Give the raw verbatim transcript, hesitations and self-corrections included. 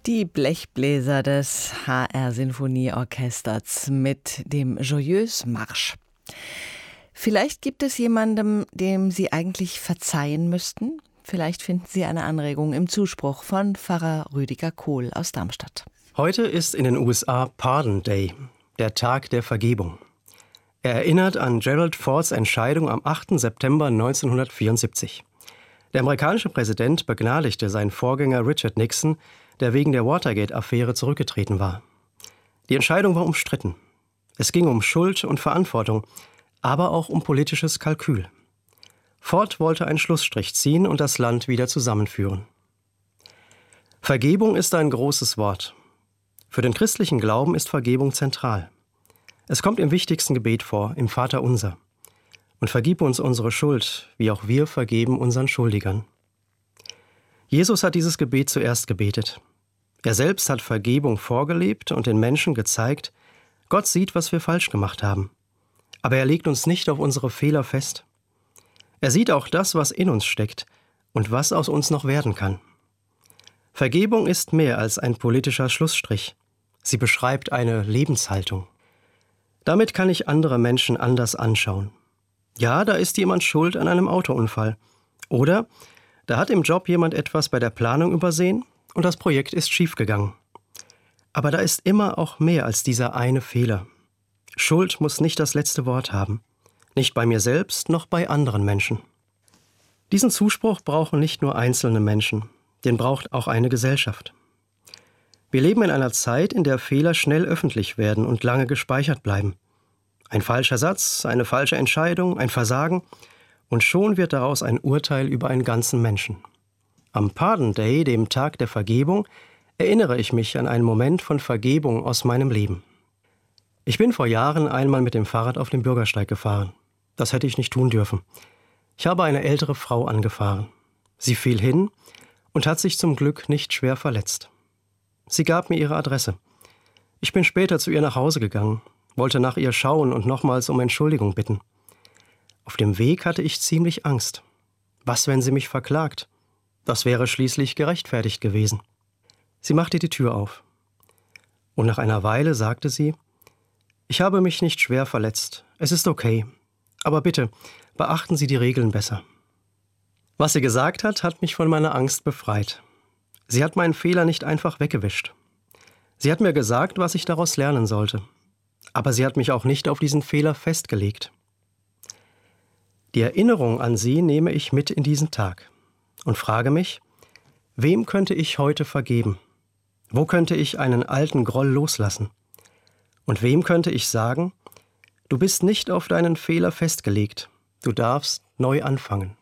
Die Blechbläser des H R-Sinfonieorchesters mit dem Joyeuse Marsch. Vielleicht gibt es jemandem, dem Sie eigentlich verzeihen müssten. Vielleicht finden Sie eine Anregung im Zuspruch von Pfarrer Rüdiger Kohl aus Darmstadt. Heute ist in den U S A Pardon Day, der Tag der Vergebung. Er erinnert an Gerald Fords Entscheidung am achten September neunzehnhundertvierundsiebzig. Der amerikanische Präsident begnadigte seinen Vorgänger Richard Nixon, der wegen der Watergate-Affäre zurückgetreten war. Die Entscheidung war umstritten. Es ging um Schuld und Verantwortung, aber auch um politisches Kalkül. Ford wollte einen Schlussstrich ziehen und das Land wieder zusammenführen. Vergebung ist ein großes Wort. Für den christlichen Glauben ist Vergebung zentral. Es kommt im wichtigsten Gebet vor, im Vaterunser. Und vergib uns unsere Schuld, wie auch wir vergeben unseren Schuldigern. Jesus hat dieses Gebet zuerst gebetet. Er selbst hat Vergebung vorgelebt und den Menschen gezeigt, Gott sieht, was wir falsch gemacht haben. Aber er legt uns nicht auf unsere Fehler fest. Er sieht auch das, was in uns steckt und was aus uns noch werden kann. Vergebung ist mehr als ein politischer Schlussstrich. Sie beschreibt eine Lebenshaltung. Damit kann ich andere Menschen anders anschauen. Ja, da ist jemand schuld an einem Autounfall. Oder da hat im Job jemand etwas bei der Planung übersehen und das Projekt ist schiefgegangen. Aber da ist immer auch mehr als dieser eine Fehler. Schuld muss nicht das letzte Wort haben. Nicht bei mir selbst, noch bei anderen Menschen. Diesen Zuspruch brauchen nicht nur einzelne Menschen, den braucht auch eine Gesellschaft. Wir leben in einer Zeit, in der Fehler schnell öffentlich werden und lange gespeichert bleiben. Ein falscher Satz, eine falsche Entscheidung, ein Versagen und schon wird daraus ein Urteil über einen ganzen Menschen. Am Pardon Day, dem Tag der Vergebung, erinnere ich mich an einen Moment von Vergebung aus meinem Leben. Ich bin vor Jahren einmal mit dem Fahrrad auf dem Bürgersteig gefahren. Das hätte ich nicht tun dürfen. Ich habe eine ältere Frau angefahren. Sie fiel hin und hat sich zum Glück nicht schwer verletzt. Sie gab mir ihre Adresse. Ich bin später zu ihr nach Hause gegangen, wollte nach ihr schauen und nochmals um Entschuldigung bitten. Auf dem Weg hatte ich ziemlich Angst. Was, wenn sie mich verklagt? Das wäre schließlich gerechtfertigt gewesen. Sie machte die Tür auf. Und nach einer Weile sagte sie, ich habe mich nicht schwer verletzt. Es ist okay. Aber bitte, beachten Sie die Regeln besser. Was sie gesagt hat, hat mich von meiner Angst befreit. Sie hat meinen Fehler nicht einfach weggewischt. Sie hat mir gesagt, was ich daraus lernen sollte. Aber sie hat mich auch nicht auf diesen Fehler festgelegt. Die Erinnerung an sie nehme ich mit in diesen Tag und frage mich, wem könnte ich heute vergeben? Wo könnte ich einen alten Groll loslassen? Und wem könnte ich sagen, du bist nicht auf deinen Fehler festgelegt, du darfst neu anfangen.